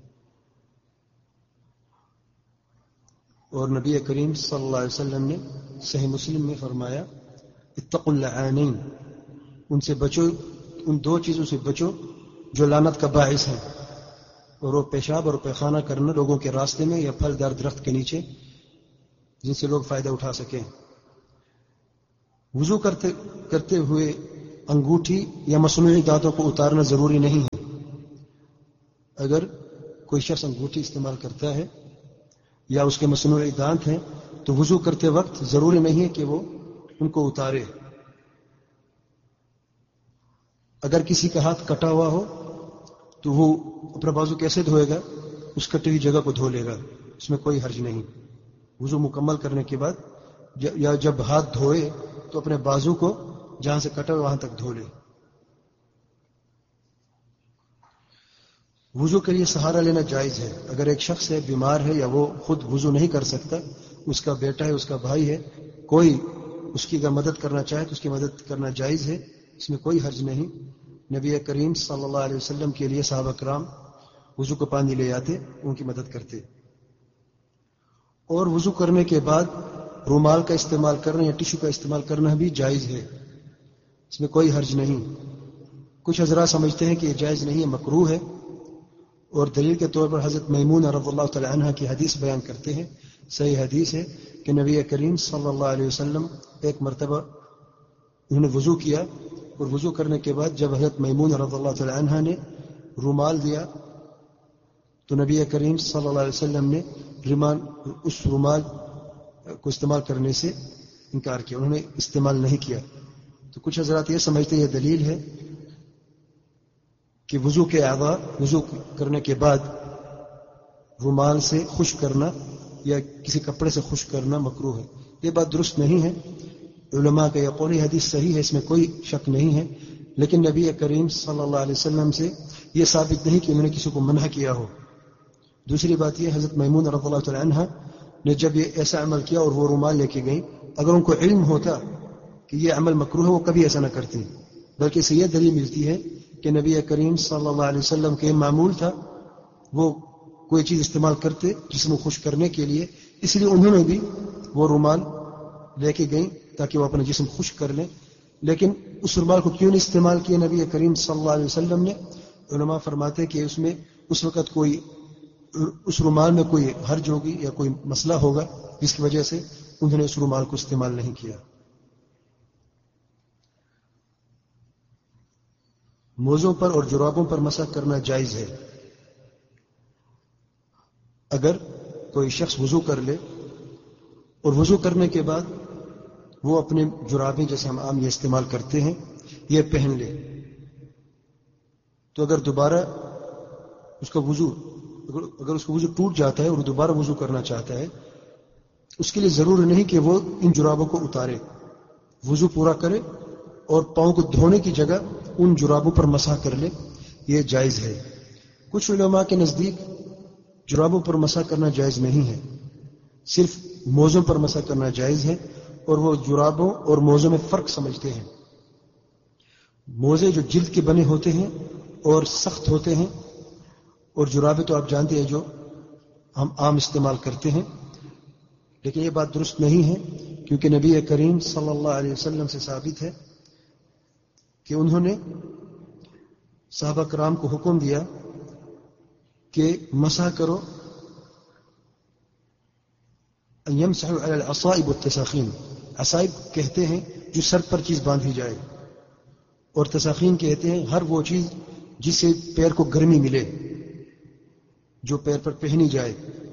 اور نبی کریم صلی اللہ علیہ وسلم نے صحیح مسلم میں فرمایا اتقوا اللعانین، ان سے بچو، ان دو چیزوں سے بچو جو لعنت کا باعث ہے، اور وہ پیشاب اور پیخانہ کرنا لوگوں کے راستے میں یا پھل دار درخت کے نیچے جن سے لوگ فائدہ اٹھا سکیں. وضو کرتے کرتے ہوئے انگوٹھی یا مصنوعی دانتوں کو اتارنا ضروری نہیں ہے. اگر کوئی شخص انگوٹھی استعمال کرتا ہے یا اس کے مصنوعی دانت ہیں تو وضو کرتے وقت ضروری نہیں ہے کہ وہ ان کو اتارے. اگر کسی کا ہاتھ کٹا ہوا ہو تو وہ اپنا بازو کیسے دھوئے گا؟ اس کٹی ہوئی جگہ کو دھو لے گا، اس میں کوئی حرج نہیں. وضو مکمل کرنے کے بعد یا جب ہاتھ دھوئے تو اپنے بازو کو جہاں سے کٹا وہاں تک دھو لے. وضو کے لیے سہارا لینا جائز ہے. اگر ایک شخص ہے، بیمار ہے، یا وہ خود وضو نہیں کر سکتا، اس کا بیٹا ہے، اس کا بھائی ہے، کوئی اس کی اگر مدد کرنا چاہے تو اس کی مدد کرنا جائز ہے، اس میں کوئی حرج نہیں. نبی کریم صلی اللہ علیہ وسلم کے لیے صحابہ کرام وضو کو پانی لے آتے، ان کی مدد کرتے. اور وضو کرنے کے بعد رومال کا استعمال کرنا یا ٹشو کا استعمال کرنا بھی جائز ہے، اس میں کوئی حرج نہیں. کچھ حضرات سمجھتے ہیں کہ یہ جائز نہیں ہے، مکروہ ہے، اور دلیل کے طور پر حضرت میمونہ رضی اللہ تعالی عنہ کی حدیث بیان کرتے ہیں. صحیح حدیث ہے کہ نبی کریم صلی اللہ علیہ وسلم ایک مرتبہ انہوں نے وضو کیا اور وضو کرنے کے بعد جب حضرت میمونہ رضی اللہ تعالی عنہا نے رومال دیا تو نبی کریم صلی اللہ علیہ وسلم نے رومال اس رومال کو استعمال کرنے سے انکار کیا، انہوں نے استعمال نہیں کیا. تو کچھ حضرات یہ سمجھتے یہ دلیل ہے کہ وضو کے اعضاء وضو کرنے کے بعد رومال سے خشک کرنا یا کسی کپڑے سے خشک کرنا مکروہ ہے. یہ بات درست نہیں ہے. علماء کا یہ قول حدیث صحیح ہے، اس میں کوئی شک نہیں ہے، لیکن نبی کریم صلی اللہ علیہ وسلم سے یہ ثابت نہیں کہ انہوں نے کسی کو منع کیا ہو. دوسری بات یہ، حضرت میمونہ رضی اللہ تعالی عنہا نے جب یہ ایسا عمل کیا اور وہ رومال لے کے گئیں، اگر ان کو علم ہوتا کہ یہ عمل مکروہ ہے وہ کبھی ایسا نہ کرتے، بلکہ اسے یہ دلیل ملتی ہے کہ نبی کریم صلی اللہ علیہ وسلم کے معمول تھا وہ کوئی چیز استعمال کرتے جسم کو خشک کرنے کے لیے، اس لیے انہوں نے بھی وہ رومال لے کے گئیں تاکہ وہ اپنا جسم خشک کر لیں. لیکن اس رومال کو کیوں نہیں استعمال کیا نبی کریم صلی اللہ علیہ وسلم نے؟ علماء فرماتے کہ اس میں اس وقت کوئی اس رومال میں کوئی حرج ہوگی یا کوئی مسئلہ ہوگا جس کی وجہ سے انہوں نے اس رومال کو استعمال نہیں کیا. موزوں پر اور جرابوں پر مسح کرنا جائز ہے. اگر کوئی شخص وضو کر لے اور وضو کرنے کے بعد وہ اپنے جرابیں جیسے ہم عام یہ استعمال کرتے ہیں یہ پہن لے، تو اگر دوبارہ اس کا وضو اگر اس کا وضو ٹوٹ جاتا ہے اور دوبارہ وضو کرنا چاہتا ہے، اس کے لیے ضروری نہیں کہ وہ ان جرابوں کو اتارے، وضو پورا کرے اور پاؤں کو دھونے کی جگہ ان جرابوں پر مسح کر لے، یہ جائز ہے. کچھ علماء کے نزدیک جرابوں پر مسح کرنا جائز نہیں ہے، صرف موزوں پر مسح کرنا جائز ہے، اور وہ جرابوں اور موزوں میں فرق سمجھتے ہیں. موزے جو جلد کے بنے ہوتے ہیں اور سخت ہوتے ہیں، اور جرابیں تو آپ جانتے ہیں جو ہم عام استعمال کرتے ہیں. لیکن یہ بات درست نہیں ہے، کیونکہ نبی کریم صلی اللہ علیہ وسلم سے ثابت ہے کہ انہوں نے صحابہ کرام کو حکم دیا کہ مسح کرو یمسحوا علی العصائب والتساخین. عصائب کہتے ہیں جو سر پر چیز باندھی جائے، اور تساخین کہتے ہیں ہر وہ چیز جس سے پیر کو گرمی ملے، جو پیر پر پہنی جائے.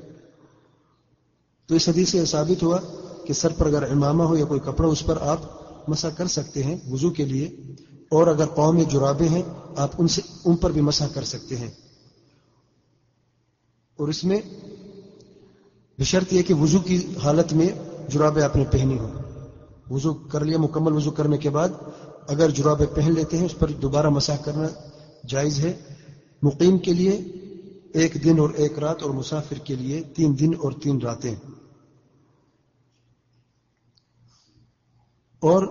تو اس حدیث سے ثابت ہوا کہ سر پر اگر عمامہ ہو یا کوئی کپڑا اس پر آپ مسح کر سکتے ہیں وضو کے لیے، اور اگر پاؤں میں جرابیں ہیں آپ ان سے ان پر بھی مسح کر سکتے ہیں. اور اس میں بشرط یہ کہ وضو کی حالت میں جرابیں آپ نے پہنی ہوں. وضو کر لیا، مکمل وضو کرنے کے بعد اگر جرابیں پہن لیتے ہیں اس پر دوبارہ مسح کرنا جائز ہے. مقیم کے لیے ایک دن اور ایک رات، اور مسافر کے لیے تین دن اور تین راتیں. اور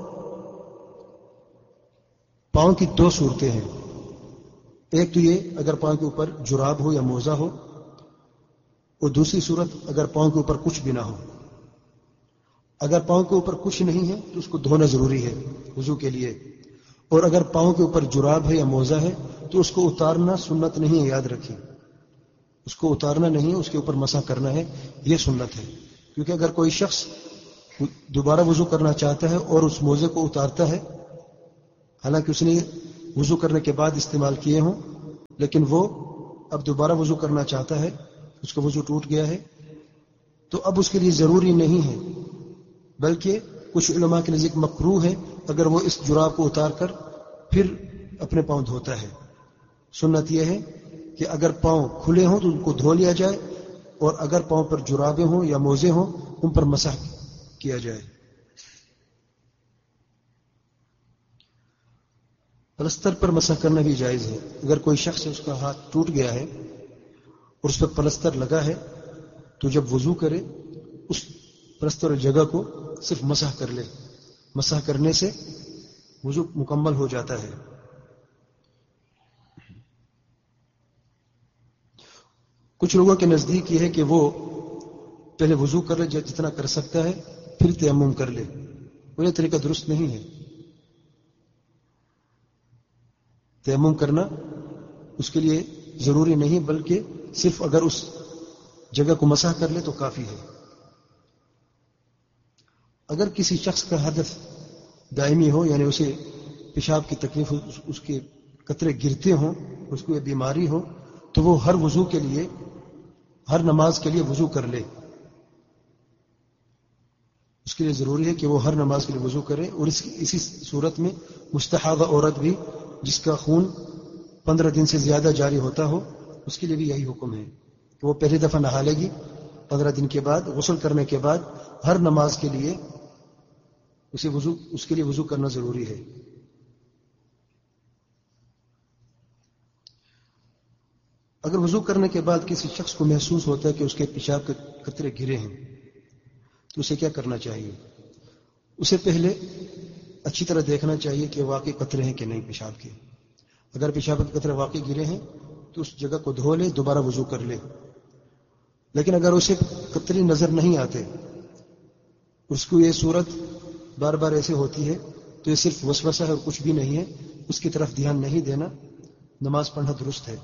پاؤں کی دو صورتیں ہیں. ایک تو یہ اگر پاؤں کے اوپر جراب ہو یا موزہ ہو، اور دوسری صورت اگر پاؤں کے اوپر کچھ بھی نہ ہو. اگر پاؤں کے اوپر کچھ نہیں ہے تو اس کو دھونا ضروری ہے وضو کے لیے، اور اگر پاؤں کے اوپر جراب ہے یا موزہ ہے تو اس کو اتارنا سنت نہیں ہے. یاد رکھیں، اس کو اتارنا نہیں، اس کے اوپر مسح کرنا ہے، یہ سنت ہے. کیونکہ اگر کوئی شخص دوبارہ وضو کرنا چاہتا ہے اور اس موزے کو اتارتا ہے، حالانکہ اس نے وضو کرنے کے بعد استعمال کیے ہوں، لیکن وہ اب دوبارہ وضو کرنا چاہتا ہے، اس کا وضو ٹوٹ گیا ہے، تو اب اس کے لیے ضروری نہیں ہے، بلکہ کچھ علماء کے نزدیک مکروہ ہے اگر وہ اس جراب کو اتار کر پھر اپنے پاؤں دھوتا ہے. سنت یہ ہے کہ اگر پاؤں کھلے ہوں تو ان کو دھو لیا جائے، اور اگر پاؤں پر جرابیں ہوں یا موزے ہوں ان پر مسح کیا جائے. پلستر پر مسح کرنا بھی جائز ہے. اگر کوئی شخص اس کا ہاتھ ٹوٹ گیا ہے اور اس پر پلستر لگا ہے تو جب وضو کرے اس پلستر جگہ کو صرف مسح کر لے. مسح کرنے سے وضو مکمل ہو جاتا ہے. کچھ لوگوں کے نزدیک یہ ہے کہ وہ پہلے وضو کر لے جتنا کر سکتا ہے پھر تیمم کر لے. وہ یہ طریقہ درست نہیں ہے. تیمم کرنا اس کے لیے ضروری نہیں، بلکہ صرف اگر اس جگہ کو مسح کر لے تو کافی ہے. اگر کسی شخص کا حدث دائمی ہو، یعنی اسے پیشاب کی تکلیف، اس کے قطرے گرتے ہوں، اس کو یہ بیماری ہو، تو وہ ہر وضو کے لیے، ہر نماز کے لیے وضو کر لے. اس کے لیے ضروری ہے کہ وہ ہر نماز کے لیے وضو کرے. اور اس اسی صورت میں مستحاضہ عورت بھی، جس کا خون پندرہ دن سے زیادہ جاری ہوتا ہو، اس کے لیے بھی یہی حکم ہے کہ وہ پہلی دفعہ نہا لے گی، پندرہ دن کے بعد غسل کرنے کے بعد ہر نماز کے لیے اسے وضو اس کے لیے وضو کرنا ضروری ہے. اگر وضو کرنے کے بعد کسی شخص کو محسوس ہوتا ہے کہ اس کے پیشاب کے قطرے گرے ہیں تو اسے کیا کرنا چاہیے؟ اسے پہلے اچھی طرح دیکھنا چاہیے کہ واقعی قطرے ہیں کہ نہیں پیشاب کے. اگر پیشاب کے قطرے واقعی گرے ہیں تو اس جگہ کو دھو لے، دوبارہ وضو کر لے. لیکن اگر اسے قطرے نظر نہیں آتے، اس کو یہ صورت بار بار ایسے ہوتی ہے، تو یہ صرف وسوسہ ہے اور کچھ بھی نہیں ہے. اس کی طرف دھیان نہیں دینا، نماز پڑھنا درست ہے.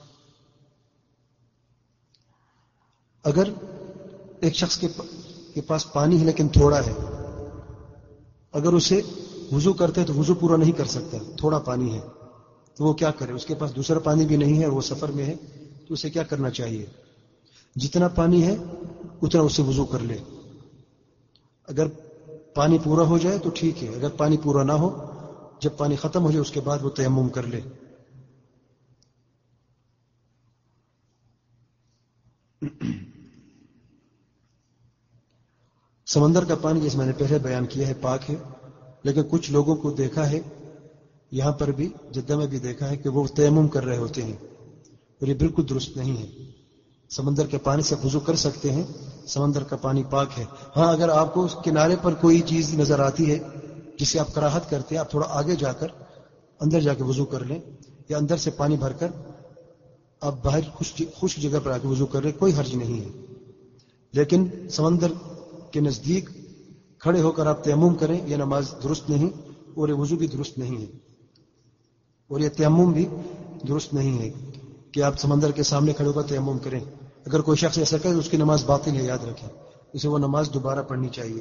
اگر ایک شخص کے پاس پانی ہے لیکن تھوڑا ہے، اگر اسے وضو کرتے تو وضو پورا نہیں کر سکتا، تھوڑا پانی ہے، تو وہ کیا کرے؟ اس کے پاس دوسرا پانی بھی نہیں ہے اور وہ سفر میں ہے، تو اسے کیا کرنا چاہیے؟ جتنا پانی ہے اتنا اسے وضو کر لے. اگر پانی پورا ہو جائے تو ٹھیک ہے، اگر پانی پورا نہ ہو، جب پانی ختم ہو جائے اس کے بعد وہ تیمم کر لے. سمندر کا پانی جیسے میں نے پہلے بیان کیا ہے پاک ہے، لیکن کچھ لوگوں کو دیکھا ہے، یہاں پر بھی جدہ میں بھی دیکھا ہے کہ وہ تیمم کر رہے ہوتے ہیں، اور یہ بالکل درست نہیں ہے. سمندر کے پانی سے وضو کر سکتے ہیں، سمندر کا پانی پاک ہے. ہاں اگر آپ کو اس کنارے پر کوئی چیز نظر آتی ہے جسے آپ کراہت کرتے ہیں، آپ تھوڑا آگے جا کر اندر جا کے وضو کر لیں، یا اندر سے پانی بھر کر آپ باہر خشک جگہ پر آ کے وضو کر لیں، کوئی حرج نہیں ہے. لیکن سمندر کے نزدیک کھڑے ہو کر آپ تیمم کریں، یہ نماز درست نہیں، اور یہ وضو بھی درست نہیں ہے، اور یہ تیمم بھی درست نہیں ہے کہ آپ سمندر کے سامنے کھڑے ہو کر تیمم کریں. اگر کوئی شخص ایسا کرے تو اس کی نماز باطل ہے، یاد رکھیں، اسے وہ نماز دوبارہ پڑھنی چاہیے.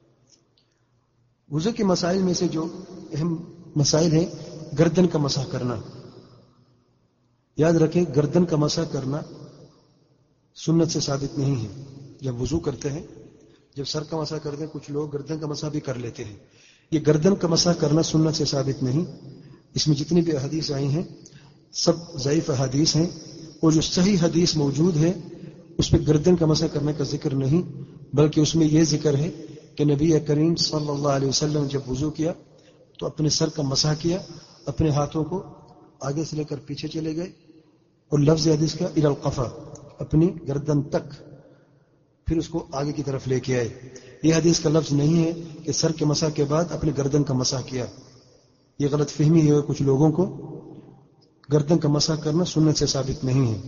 وضو کے مسائل میں سے جو اہم مسائل ہیں، گردن کا مسح کرنا. یاد رکھیں گردن کا مسح کرنا سنت سے ثابت نہیں ہے. جب وضو کرتے ہیں، جب سر کا مسح کرتے ہیں، کچھ لوگ گردن کا مسح بھی کر لیتے ہیں. یہ گردن کا مسح کرنا سنت سے ثابت نہیں. اس میں جتنی بھی احادیث آئی ہیں سب ضعیف احادیث ہیں، اور جو صحیح حدیث موجود ہے اس میں گردن کا مسح کرنے کا ذکر نہیں، بلکہ اس میں یہ ذکر ہے کہ نبی کریم صلی اللہ علیہ وسلم جب وضو کیا تو اپنے سر کا مسح کیا، اپنے ہاتھوں کو آگے سے لے کر پیچھے چلے گئے، اور لفظ حدیث کا الی القفا، اپنی گردن تک، پھر اس کو آگے کی طرف لے کے آئے. یہ حدیث کا لفظ نہیں ہے کہ سر کے مسح کے بعد اپنے گردن کا مسح کیا. یہ غلط فہمی ہے کچھ لوگوں کو. گردن کا مسح کرنا سنت سے ثابت نہیں ہے.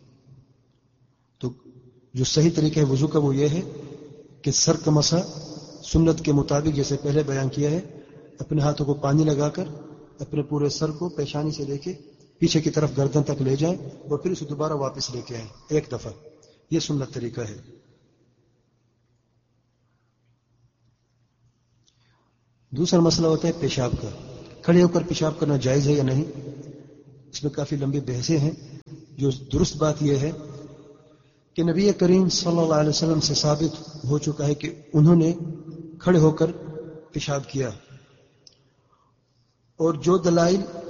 تو جو صحیح طریقہ ہے وضو کا وہ یہ ہے کہ سر کا مسح سنت کے مطابق جیسے پہلے بیان کیا ہے، اپنے ہاتھوں کو پانی لگا کر اپنے پورے سر کو پیشانی سے لے کے پیچھے کی طرف گردن تک لے جائیں، اور پھر اسے دوبارہ واپس لے کے آئیں ایک دفعہ. یہ سنت طریقہ ہے. دوسرا مسئلہ ہوتا ہے پیشاب کا. کھڑے ہو کر پیشاب کرنا جائز ہے یا نہیں؟ اس میں کافی لمبی بحثیں ہیں. جو درست بات یہ ہے کہ نبی کریم صلی اللہ علیہ وسلم سے ثابت ہو چکا ہے کہ انہوں نے کھڑے ہو کر پیشاب کیا، اور جو دلائل